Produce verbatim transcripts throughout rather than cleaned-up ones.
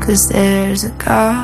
'cause there's a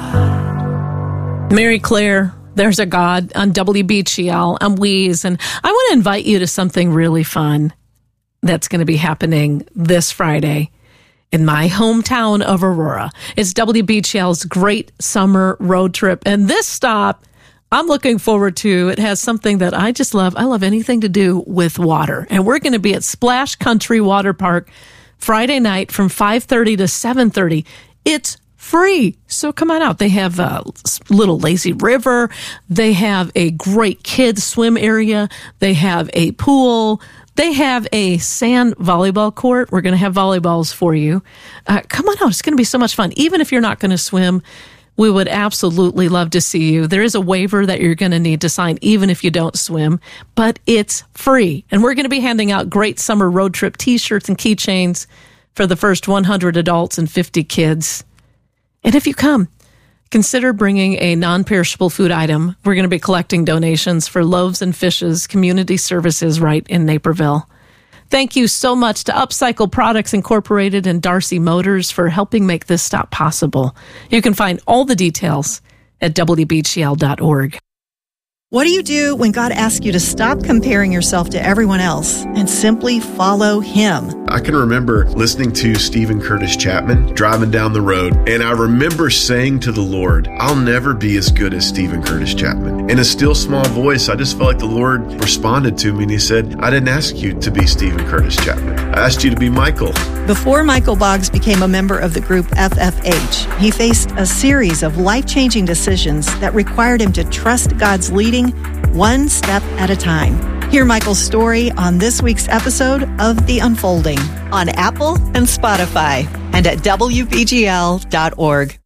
God. Mary Claire, There's a God on W B G L. I'm Wheeze, and I want to invite you to something really fun that's going to be happening this Friday in my hometown of Aurora. It's W B G L's Great Summer Road Trip, and this stop I'm looking forward to. It has something that I just love. I love anything to do with water, and we're going to be at Splash Country Water Park Friday night from five thirty to seven thirty. It's free. So come on out. They have a little lazy river. They have a great kids swim area. They have a pool. They have a sand volleyball court. We're going to have volleyballs for you. Uh, come on out. It's going to be so much fun. Even if you're not going to swim, we would absolutely love to see you. There is a waiver that you're going to need to sign even if you don't swim, but it's free. And we're going to be handing out great summer road trip t-shirts and keychains for the first one hundred adults and fifty kids. And if you come, consider bringing a non-perishable food item. We're going to be collecting donations for Loaves and Fishes Community Services right in Naperville. Thank you so much to Upcycle Products Incorporated and Darcy Motors for helping make this stop possible. You can find all the details at W B G L dot org. What do you do when God asks you to stop comparing yourself to everyone else and simply follow Him? I can remember listening to Stephen Curtis Chapman driving down the road, and I remember saying to the Lord, I'll never be as good as Stephen Curtis Chapman. In a still small voice, I just felt like the Lord responded to me, and He said, I didn't ask you to be Stephen Curtis Chapman. I asked you to be Michael. Before Michael Boggs became a member of the group F F H, he faced a series of life-changing decisions that required him to trust God's leading one step at a time. Hear Michael's story on this week's episode of The Unfolding on Apple and Spotify and at W B G L dot org.